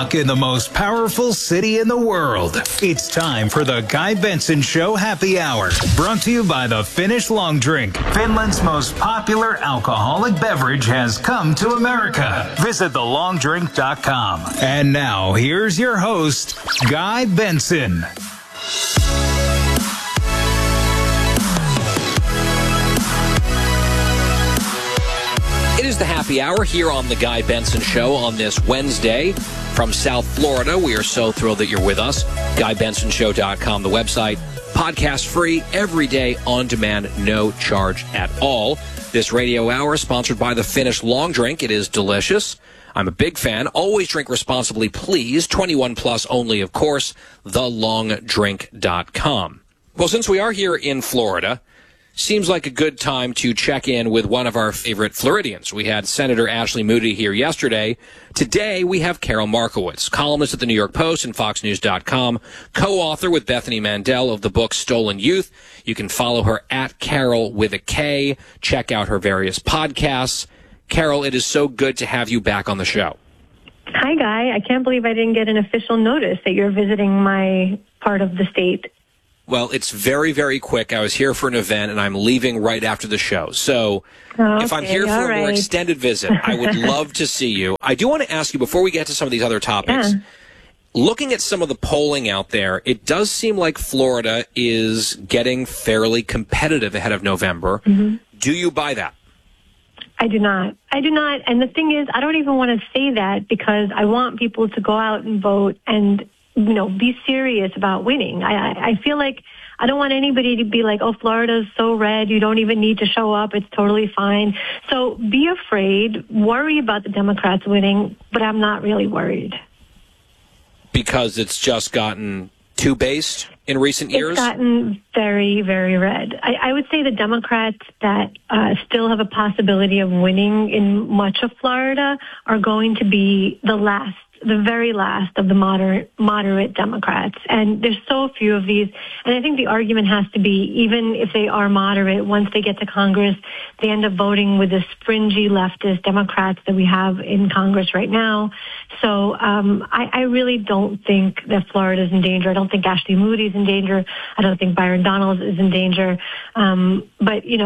In the most powerful city in the world. It's time for the Guy Benson Show Happy Hour. Brought to you by the Finnish Long Drink. Finland's most popular alcoholic beverage has come to America. Visit thelongdrink.com. And now, here's your host, Guy Benson. It is the Happy Hour here on the Guy Benson Show on this Wednesday from South Florida. We are so thrilled that you're with us. GuyBensonShow.com, the website. Podcast free, every day, on demand, no charge at all. This radio hour is sponsored by the Finnish Long Drink. It is delicious. I'm a big fan. Always drink responsibly, please. 21 plus only, of course. TheLongDrink.com. Well, since we are here in Florida, seems like a good time to check in with one of our favorite Floridians. We had Senator Ashley Moody here yesterday. Today, we have Carol Markowitz, columnist at the New York Post and FoxNews.com, co-author with Bethany Mandel of the book Stolen Youth. You can follow her at Carol with a K. Check out her various podcasts. Carol, it is so good to have you back on the show. Hi, Guy. I can't believe I didn't get an official notice that you're visiting my part of the state. Well, it's very, very quick. I was here for an event, and I'm leaving right after the show. So if I'm here for a more extended visit, I would love to see you. I do want to ask you, before we get to some of these other topics, looking at some of the polling out there, it does seem like Florida is getting fairly competitive ahead of November. Mm-hmm. Do you buy that? I do not. And the thing is, I don't even want to say that because I want people to go out and vote and be serious about winning. I feel like I don't want anybody to be like, oh, Florida's so red, you don't even need to show up, it's totally fine. So be afraid, worry about the Democrats winning, but I'm not really worried. Because it's just gotten too based in recent years? It's gotten very, very red. I would say the Democrats that still have a possibility of winning in much of Florida are going to be the very last of the moderate Democrats. And there's so few of these. And I think the argument has to be, even if they are moderate, once they get to Congress, they end up voting with the fringy leftist Democrats that we have in Congress right now. So I really don't think that Florida's in danger. I don't think Ashley Moody's in danger. I don't think Byron Donalds is in danger. But you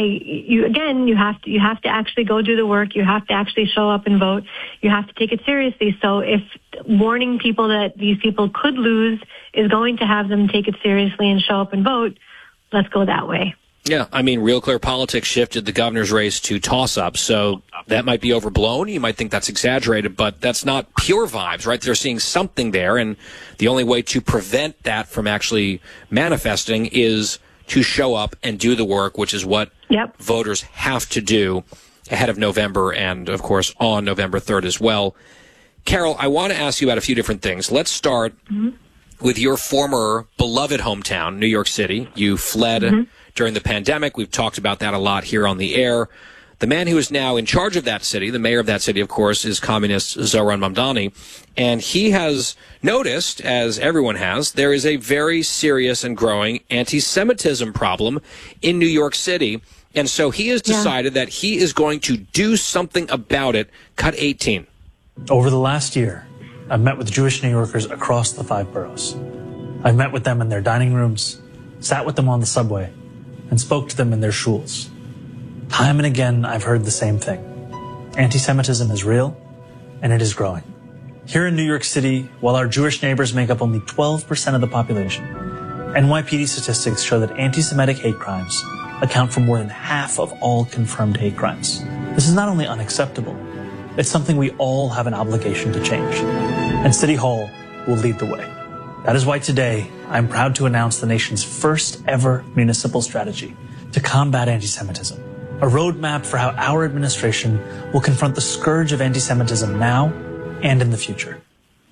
have to actually go do the work. You have to actually show up and vote. You have to take it seriously. So if warning people that these people could lose is going to have them take it seriously and show up and vote, let's go that way. Yeah, I mean, Real Clear Politics shifted the governor's race to toss-up, so that might be overblown. You might think that's exaggerated, but that's not pure vibes, right? They're seeing something there, and the only way to prevent that from actually manifesting is to show up and do the work, which is what voters have to do ahead of November and, of course, on November 3rd as well. Carol, I want to ask you about a few different things. Let's start with your former beloved hometown, New York City. You fled during the pandemic. We've talked about that a lot here on the air. The man who is now in charge of that city, the mayor of that city, of course, is communist Zohran Mamdani. And he has noticed, as everyone has, there is a very serious and growing anti-Semitism problem in New York City. And so he has decided that he is going to do something about it. Cut 18. Over the last year, I've met with Jewish New Yorkers across the 5 boroughs. I've met with them in their dining rooms, sat with them on the subway, and spoke to them in their shuls. Time and again, I've heard the same thing. Anti-Semitism is real, and it is growing. Here in New York City, while our Jewish neighbors make up only 12% of the population, NYPD statistics show that anti-Semitic hate crimes account for more than half of all confirmed hate crimes. This is not only unacceptable, it's something we all have an obligation to change. And City Hall will lead the way. That is why today, I'm proud to announce the nation's first ever municipal strategy to combat anti-Semitism. A roadmap for how our administration will confront the scourge of anti-Semitism now and in the future.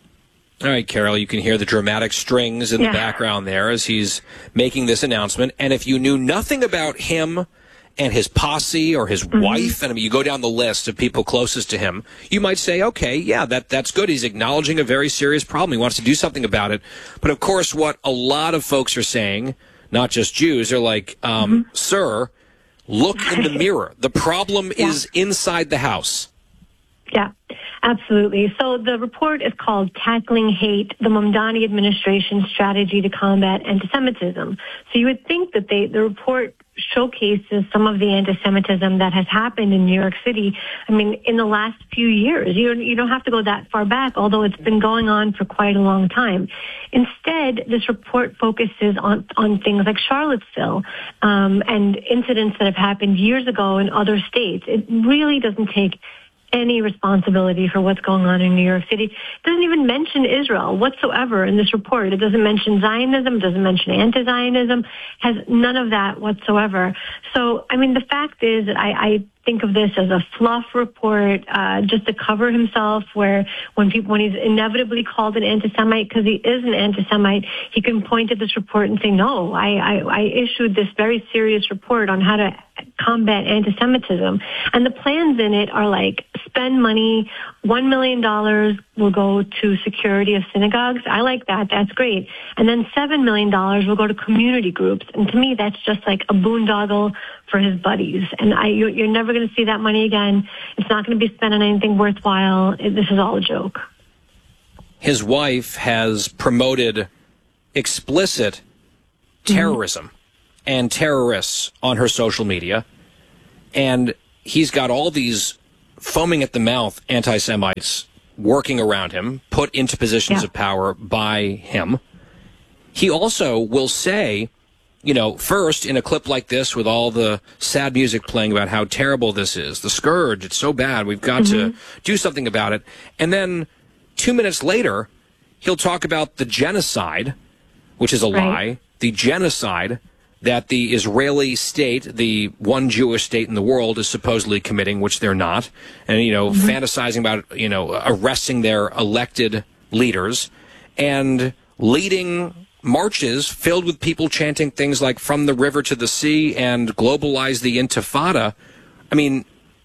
All right, Carol, you can hear the dramatic strings in the background there as he's making this announcement. And if you knew nothing about him and his posse or his wife, and I mean, you go down the list of people closest to him, you might say, okay, yeah, that's good. He's acknowledging a very serious problem. He wants to do something about it. But of course, what a lot of folks are saying, not just Jews, are like, sir, look in the mirror. The problem is inside the house. Yeah. Absolutely. So the report is called Tackling Hate, the Mamdani Administration's Strategy to Combat Anti-Semitism. So you would think that the report showcases some of the anti-Semitism that has happened in New York City. I mean, in the last few years, you don't have to go that far back, although it's been going on for quite a long time. Instead, this report focuses on things like Charlottesville and incidents that have happened years ago in other states. It really doesn't take any responsibility for what's going on in New York City. It doesn't even mention Israel whatsoever in this report. It doesn't mention Zionism. It doesn't mention anti-Zionism. Has none of that whatsoever. So, I mean, the fact is that I think of this as a fluff report, just to cover himself, where when he's inevitably called an anti-Semite because he is an anti-Semite, he can point to this report and say, no, I issued this very serious report on how to combat anti-Semitism. And the plans in it are like, spend money, $1 million will go to security of synagogues. I like that. That's great. And then $7 million will go to community groups. And to me, that's just like a boondoggle for his buddies. And you're never going to see that money again. It's not going to be spent on anything worthwhile. This is all a joke. His wife has promoted explicit terrorism and terrorists on her social media. And he's got all these foaming at the mouth anti-Semites working around him, put into positions of power by him. He also will say, you know, first in a clip like this with all the sad music playing about how terrible this is, the scourge, it's so bad, we've got to do something about it. And then 2 minutes later, he'll talk about the genocide, which is a lie, the genocide that the Israeli state, the one Jewish state in the world, is supposedly committing, which they're not. And, you know, fantasizing about, you know, arresting their elected leaders and leading marches filled with people chanting things like "from the river to the sea" and "globalize the intifada." I mean,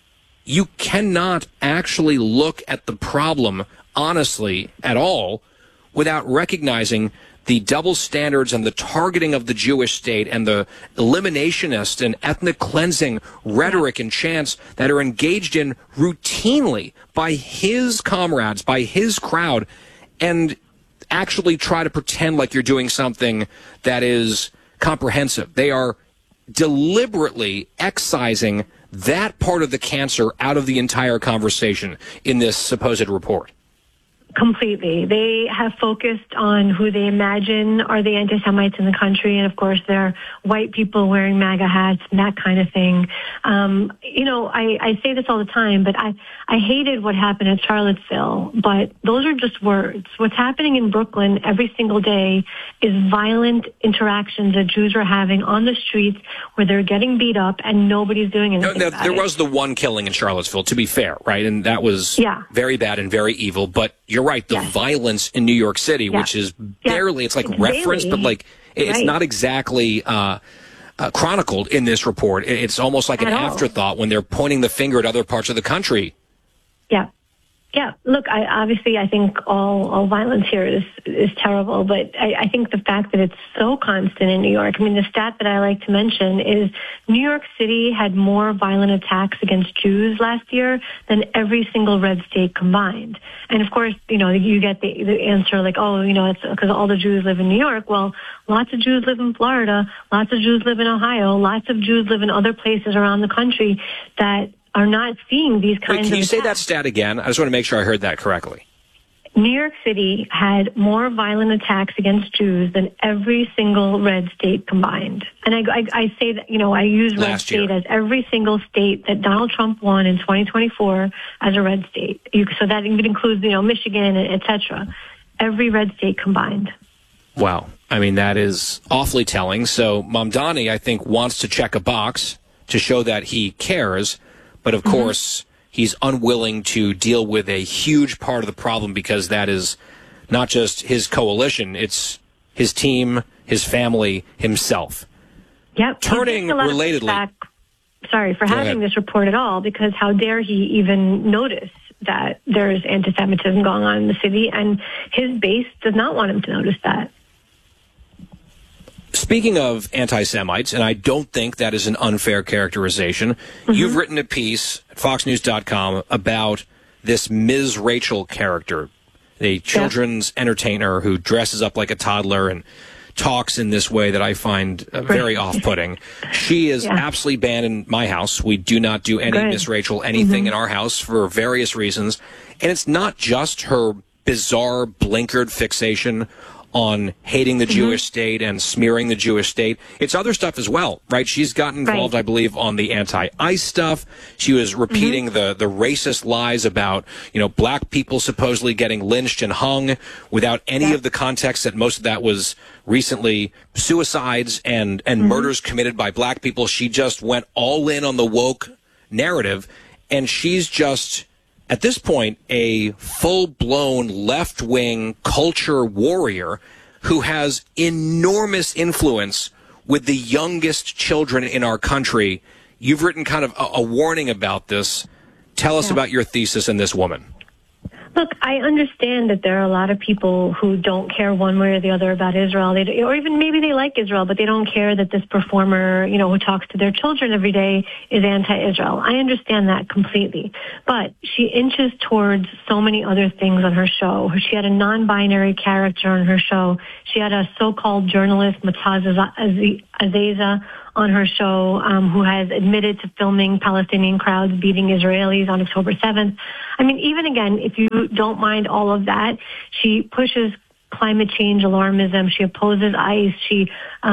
you cannot actually look at the problem honestly at all without recognizing the double standards and the targeting of the Jewish state and the eliminationist and ethnic cleansing rhetoric and chants that are engaged in routinely by his comrades, by his crowd, and actually try to pretend like you're doing something that is comprehensive. They are deliberately excising that part of the cancer out of the entire conversation in this supposed report. Completely. They have focused on who they imagine are the anti-Semites in the country, and of course they're white people wearing MAGA hats and that kind of thing. You know, I say this all the time, but I hated what happened at Charlottesville, but those are just words. What's happening in Brooklyn every single day is violent interactions that Jews are having on the streets where they're getting beat up and nobody's doing anything about it. There was the one killing in Charlottesville, to be fair, right? And that was very bad and very evil, but you're right, the violence in New York City, which is barely, it's like referenced, but like it's not exactly chronicled in this report. It's almost like an afterthought when they're pointing the finger at other parts of the country. Yeah. Look, I think all violence here is terrible, but I think the fact that it's so constant in New York, I mean, the stat that I like to mention is New York City had more violent attacks against Jews last year than every single red state combined. And of course, you know, you get the answer like, oh, you know, it's because all the Jews live in New York. Well, lots of Jews live in Florida, lots of Jews live in Ohio, lots of Jews live in other places around the country that are not seeing these kinds of attacks. Can you say that stat again? I just want to make sure I heard that correctly. New York City had more violent attacks against Jews than every single red state combined. And I say that, you know, I use red state as every single state that Donald Trump won in 2024 as a red state. So that includes, you know, Michigan, et cetera. Every red state combined. Wow. I mean, that is awfully telling. So Mamdani, I think, wants to check a box to show that he cares. But, of course, he's unwilling to deal with a huge part of the problem because that is not just his coalition. It's his team, his family, himself. Yep. Turning relatedly. Sorry for having this report at all, because how dare he even notice that there's anti-Semitism going on in the city, and his base does not want him to notice that. Speaking of anti-Semites, and I don't think that is an unfair characterization, you've written a piece at FoxNews.com about this Ms. Rachel character, a children's entertainer who dresses up like a toddler and talks in this way that I find very off-putting. She is absolutely banned in my house. We do not do any Miss Rachel anything in our house for various reasons. And it's not just her bizarre blinkered fixation on hating the Jewish state and smearing the Jewish state. It's other stuff as well, right? She's gotten involved, I believe, on the anti-ICE stuff. She was repeating the racist lies about, black people supposedly getting lynched and hung without any of the context that most of that was recently suicides and murders committed by black people. She just went all in on the woke narrative, and she's just, at this point, a full-blown left-wing culture warrior who has enormous influence with the youngest children in our country. You've written kind of a warning about this. Tell us about your thesis in this woman. Look, I understand that there are a lot of people who don't care one way or the other about Israel, or even maybe they like Israel, but they don't care that this performer, who talks to their children every day is anti-Israel. I understand that completely. But she inches towards so many other things on her show. She had a non-binary character on her show. She had a so-called journalist, Mataz Azeza, on her show, who has admitted to filming Palestinian crowds beating Israelis on October 7th. I mean, even again, if you don't mind all of that, she pushes climate change alarmism. She opposes ICE. She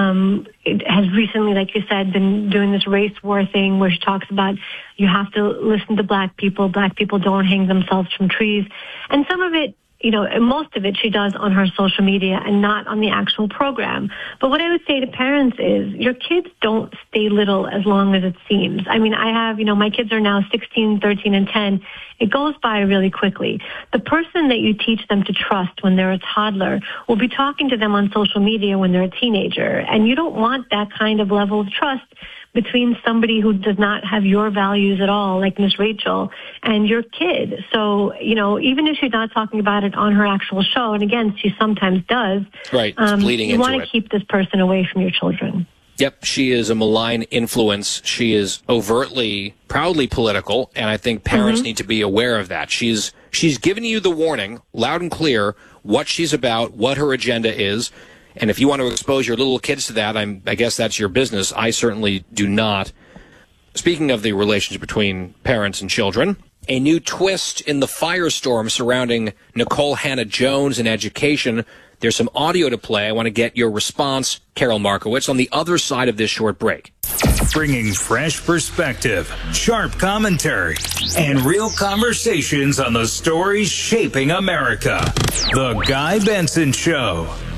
has recently, like you said, been doing this race war thing where she talks about you have to listen to black people. Black people don't hang themselves from trees. And some of it, most of it she does on her social media and not on the actual program. But what I would say to parents is your kids don't stay little as long as it seems. I mean, I have, my kids are now 16, 13, and 10. It goes by really quickly. The person that you teach them to trust when they're a toddler will be talking to them on social media when they're a teenager. And you don't want that kind of level of trust between somebody who does not have your values at all, like Miss Rachel, and your kid. So, even if she's not talking about it on her actual show, and again, she sometimes does, right, bleeding you into want to keep this person away from your children. Yep, she is a malign influence. She is overtly, proudly political, and I think parents need to be aware of that. She's given you the warning, loud and clear, what she's about, what her agenda is. And if you want to expose your little kids to that, I guess that's your business. I certainly do not. Speaking of the relationship between parents and children, a new twist in the firestorm surrounding Nicole Hannah-Jones in education. There's some audio to play. I want to get your response, Carol Markowitz, on the other side of this short break. Bringing fresh perspective, sharp commentary, and real conversations on the stories shaping America. The Guy Benson Show.